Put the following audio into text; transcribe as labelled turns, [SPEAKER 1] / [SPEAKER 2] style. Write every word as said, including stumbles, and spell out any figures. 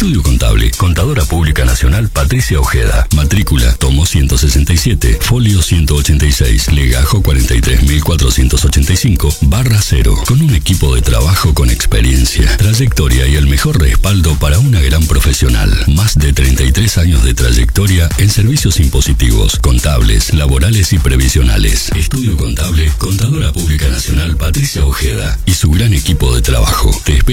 [SPEAKER 1] Estudio Contable, Contadora Pública Nacional Patricia Ojeda. Matrícula, tomo ciento sesenta y siete, folio ciento ochenta y seis, legajo cuarenta y tres mil cuatrocientos ochenta y cinco, barra cero. Con un equipo de trabajo con experiencia, trayectoria y el mejor respaldo para una gran profesional. Más de treinta y tres años de trayectoria en servicios impositivos, contables, laborales y previsionales. Estudio Contable, Contadora Pública Nacional Patricia Ojeda y su gran equipo de trabajo. Te espera